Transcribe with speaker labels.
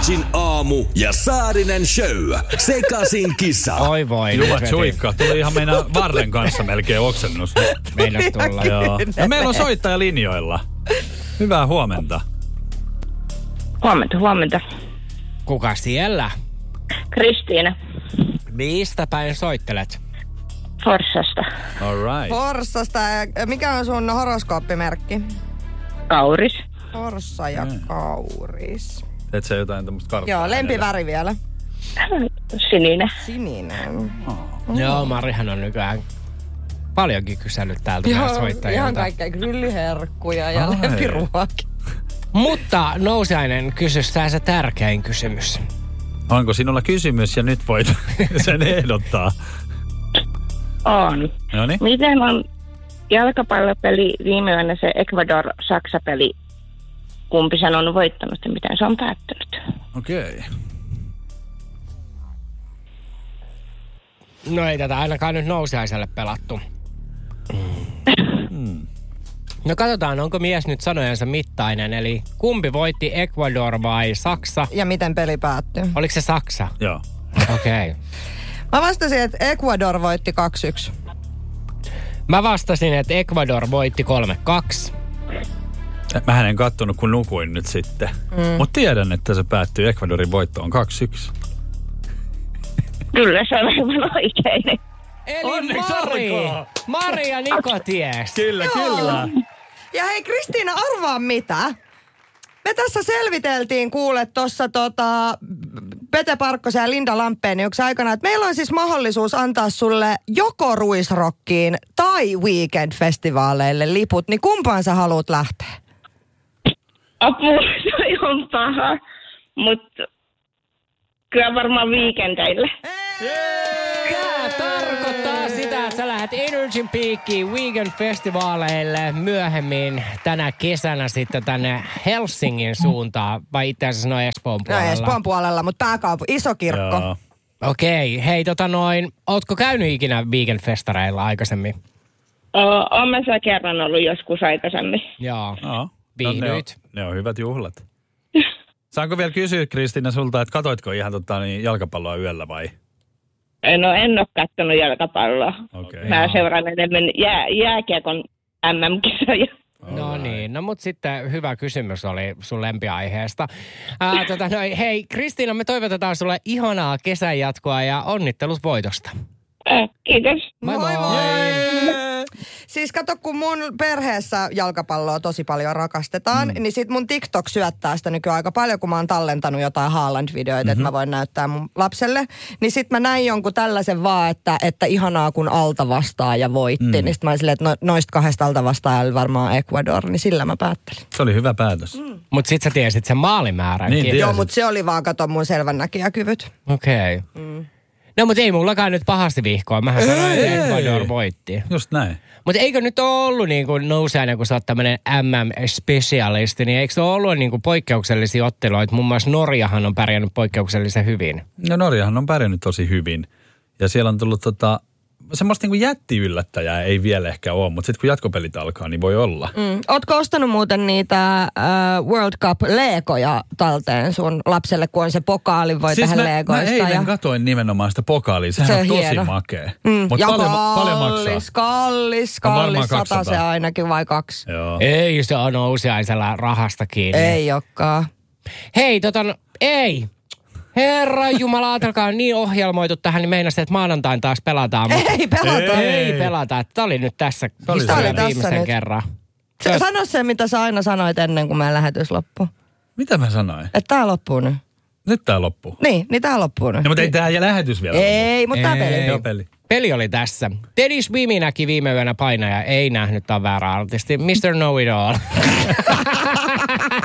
Speaker 1: Energin aamu ja Saarinen show. Sekasin kisa.
Speaker 2: Oi voi.
Speaker 3: Jumat suikka. Tuli ihan meidän Varren kanssa melkein oksennus.
Speaker 2: Meinas tulla.
Speaker 3: Joo. Ja meillä on soittaja linjoilla. Hyvää huomenta.
Speaker 4: Huomenta.
Speaker 2: Kuka siellä?
Speaker 4: Kristiina
Speaker 2: Mistä päin soittelet?
Speaker 4: Forssasta.
Speaker 3: All right.
Speaker 5: Forssasta. Mikä on sun horoskooppimerkki?
Speaker 4: Kauris.
Speaker 5: Forssa ja Kauris.
Speaker 3: Teet sä jotain tämmöistä karttaa?
Speaker 5: Joo, lempiväri vielä.
Speaker 4: Sininen.
Speaker 5: Sininen.
Speaker 2: Joo, Marihan on nykyään paljonkin kysellyt täältä meidän soittajilta.
Speaker 5: Ihan kaikkea grilliherkkuja ja lempiruokia.
Speaker 2: Mutta Nousiainen, kysy sä se tärkein kysymys.
Speaker 3: Onko sinulla kysymys ja nyt voit sen ehdottaa?
Speaker 4: On.
Speaker 3: Noniin.
Speaker 4: Miten on jalkapallopeli viime yönä se Ecuador-Saksa-peli? Kumpi sen on voittanut ja miten se on päättynyt?
Speaker 3: Okei.
Speaker 2: No ei tätä ainakaan nyt Nousiaiselle pelattu. No katsotaan, onko mies nyt sanojensa mittainen. Eli kumpi voitti, Ecuador vai Saksa?
Speaker 5: Ja miten peli päättyy?
Speaker 2: Oliko se Saksa?
Speaker 3: Joo.
Speaker 2: Okei. Okay.
Speaker 5: Mä vastasin, että Ecuador voitti 2-1.
Speaker 2: Mä vastasin, että Ecuador voitti 3-2.
Speaker 3: Mähän en kattonut, kun nukuin nyt sitten. Mutta tiedän, että se päättyy Ecuadorin voittoon 2-1.
Speaker 4: Kyllä se on aivan oikein.
Speaker 2: Eli
Speaker 3: Onneksi olkoon!
Speaker 2: Mari ja Niko ties.
Speaker 3: Kyllä.
Speaker 5: Ja hei Kristiina, arvaa mitä? Me tässä selviteltiin, kuule, tuossa Pete Parkkosen ja Linda Lampeen yksi aikana, että meillä on siis mahdollisuus antaa sulle joko Ruisrockiin tai Weekend-festivaaleille liput, niin kumpaan sä haluat lähteä?
Speaker 4: Apua, se on paha, mutta kyllä varmaan Weekendeille.
Speaker 2: Tämä tarkoittaa sitä, että sä lähdet Energyn piikkiin Weekend-festivaaleille myöhemmin tänä kesänä sitten tänne Helsingin suuntaan, vai itse asiassa noin Espoon puolella?
Speaker 5: No Espoon puolella, mutta pääkaupunki, iso kirkko.
Speaker 3: Joo.
Speaker 2: Okei, hei ootko käynyt ikinä Weekend-festareilla aikaisemmin?
Speaker 4: Olen mä siellä kerran ollut joskus aikaisemmin.
Speaker 2: Joo.
Speaker 3: No,
Speaker 2: Viihdyit?
Speaker 3: ne on hyvät juhlat. Saanko vielä kysyä, Kristiina, sulta, että katoitko ihan jalkapalloa yöllä vai?
Speaker 4: En ole katsonut jalkapalloa.
Speaker 3: Okay.
Speaker 4: Mä seuraan enemmän jääkiekon MM-kisoja.
Speaker 2: No niin, no mut sitten hyvä kysymys oli sun lempiaiheesta. Hei Kristiina, me toivotetaan sulle ihanaa kesän jatkoa ja onnittelut voitosta.
Speaker 4: Kiitos.
Speaker 2: Moi moi!
Speaker 5: Siis kato, kun mun perheessä jalkapalloa tosi paljon rakastetaan, niin sit mun TikTok syöttää sitä nykyään aika paljon, kun mä oon tallentanut jotain Haaland-videoita, että mä voin näyttää mun lapselle. Niin sit mä näin jonkun tällaisen vaan, että ihanaa kun alta vastaaja voitti. Niin sit mä olin silleen, että noista kahdesta alta vastaajalla varmaan Ecuador, niin sillä mä päättelin.
Speaker 3: Se oli hyvä päätös.
Speaker 2: Mut sit sä tiesit sen maalimääränkin.
Speaker 3: Niin,
Speaker 5: Joo, mutta se oli vaan, kato mun selvännäkijäkyvyt.
Speaker 2: Okei. No mut ei mullakaan nyt pahasti vihkoa. Mähän sanoin, että Ecuador voitti.
Speaker 3: Just näin.
Speaker 2: Mutta eikö nyt ole ollut niin kuin Nousiainen, kun sä oot tämmönen MM-spesialisti, niin eikö se ole ollut niin kuin poikkeuksellisia otteluita? Muun muassa Norjahan on pärjännyt poikkeuksellisen hyvin.
Speaker 3: No Norjahan on pärjännyt tosi hyvin. Ja siellä on tullut semmoista niin kuin jättiyllättäjää ei vielä ehkä ole, mutta sitten kun jatkopelit alkaa, niin voi olla.
Speaker 5: Ootko ostanut muuten niitä World Cup-leekoja talteen sun lapselle, kun on se pokaali, voi
Speaker 3: siis
Speaker 5: tehdä leegoista?
Speaker 3: Mä eilen katoin nimenomaan sitä pokaalia. Sehän on tosi
Speaker 5: hieno.
Speaker 3: makea.
Speaker 5: Ja
Speaker 3: paljon maksaa?
Speaker 5: kallis,
Speaker 3: varmaan
Speaker 5: 100 se
Speaker 3: 200.
Speaker 5: ainakin vai 2.
Speaker 3: Joo.
Speaker 2: Ei se on Nousiaisella rahasta kiinni.
Speaker 5: Ei olekaan.
Speaker 2: Hei, ei. Herra Jumala, ajatelkaa, niin ohjelmoitu tähän, niin meinasin, että maanantain taas pelataan.
Speaker 5: Ei pelata.
Speaker 2: Ei pelata. Tämä oli nyt tässä historian
Speaker 5: tässä
Speaker 2: viimeisen
Speaker 5: nyt.
Speaker 2: kerran.
Speaker 5: Sano se, mitä sä aina sanoit ennen kuin meidän lähetys loppuu.
Speaker 3: Mitä mä sanoin?
Speaker 5: Että tää loppuu nyt.
Speaker 3: Nyt tää loppuu.
Speaker 5: Niin tää loppuu nyt.
Speaker 3: No, mutta ei tää lähetys vielä
Speaker 5: Ei, mutta tää peli.
Speaker 3: Joo, peli.
Speaker 2: Peli oli tässä. Teddy Swimi näki viime yönä painaja. Ei nähnyt, tämä on väärä artisti. Mr. Know It All.